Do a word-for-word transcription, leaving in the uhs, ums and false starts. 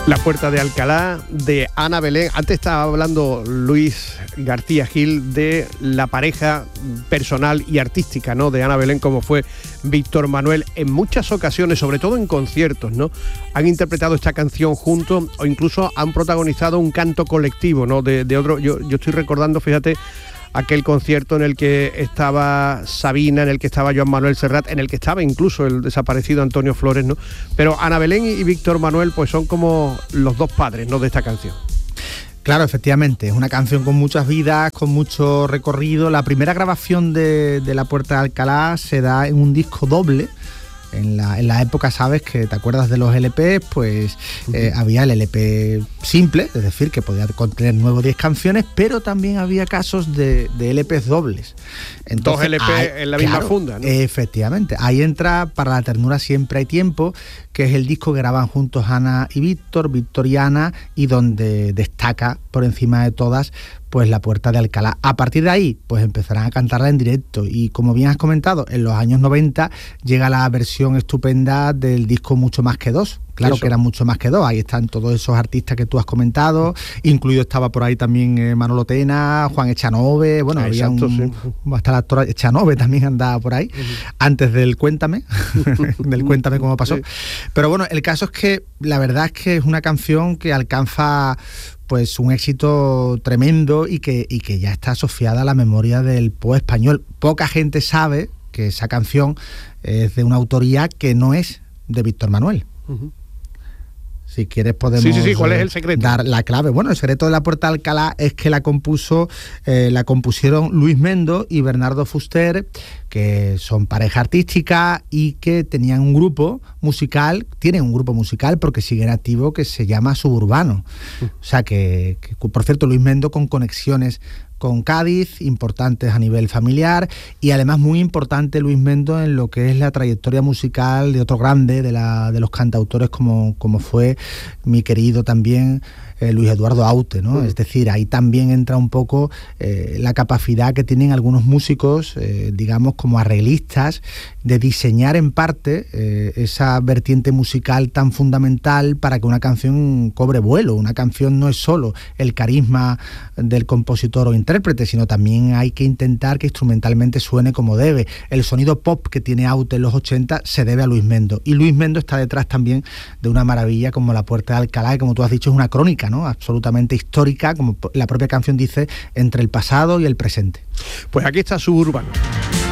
La Puerta de Alcalá, de Ana Belén. Antes estaba hablando Luis García Gil de la pareja personal y artística, ¿no?, de Ana Belén, como fue Víctor Manuel. En muchas ocasiones, sobre todo en conciertos, ¿no?, han interpretado esta canción juntos o incluso han protagonizado un canto colectivo, ¿no?, de, de otro. Yo, yo estoy recordando, fíjate, aquel concierto en el que estaba Sabina, en el que estaba Joan Manuel Serrat, en el que estaba incluso el desaparecido Antonio Flores, ¿no? Pero Ana Belén y Víctor Manuel pues son como los dos padres, ¿no?, de esta canción. Claro, efectivamente, es una canción con muchas vidas, con mucho recorrido. La primera grabación de, de La Puerta de Alcalá se da en un disco doble. En la, en la época, sabes, que te acuerdas de los L P, pues eh, uh-huh. había el L P simple, es decir, que podía contener nueve o diez canciones, pero también había casos de, de L Ps dobles. Entonces, dos L P hay, en la misma claro, funda, ¿no? Efectivamente, ahí entra Para la ternura siempre hay tiempo, que es el disco que graban juntos Ana y Víctor, Víctor y Ana, y donde destaca por encima de todas pues La Puerta de Alcalá. A partir de ahí, pues empezarán a cantarla en directo y, como bien has comentado, en los años noventa llega la versión estupenda del disco Mucho Más que Dos. Claro, eso, que era mucho más que dos. Ahí están todos esos artistas que tú has comentado, incluido estaba por ahí también eh, Manolo Tena, Juan Echanove, bueno, había exacto, un, sí. hasta la actora Echanove también andaba por ahí, uh-huh. antes del Cuéntame, del Cuéntame cómo pasó. Sí. Pero bueno, el caso es que la verdad es que es una canción que alcanza pues un éxito tremendo y que, y que ya está asociada a la memoria del pop español. Poca gente sabe que esa canción es de una autoría que no es de Víctor Manuel. Uh-huh. Si quieres podemos sí, sí, sí. ¿Cuál es el secreto? Dar la clave. Bueno, el secreto de La Puerta de Alcalá es que la compuso, eh, la compusieron Luis Mendo y Bernardo Fuster, que son pareja artística y que tenían un grupo musical, tienen un grupo musical porque siguen activo, que se llama Suburbano. Uh. O sea que, que, por cierto, Luis Mendo con conexiones con Cádiz, importantes a nivel familiar, y además muy importante Luis Mendo en lo que es la trayectoria musical de otro grande de, la, de los cantautores como, como fue mi querido también eh, Luis Eduardo Aute, ¿no? Uh-huh. Es decir, ahí también entra un poco eh, la capacidad que tienen algunos músicos, eh, digamos como arreglistas, de diseñar en parte eh, esa vertiente musical tan fundamental para que una canción cobre vuelo. Una canción no es solo el carisma del compositor o intérprete, sino también hay que intentar que instrumentalmente suene como debe. El sonido pop que tiene Aute en los ochenta se debe a Luis Mendo, y Luis Mendo está detrás también de una maravilla como La Puerta de Alcalá, que como tú has dicho es una crónica, ¿no?, absolutamente histórica, como la propia canción dice, entre el pasado y el presente. Pues aquí está Suburbano.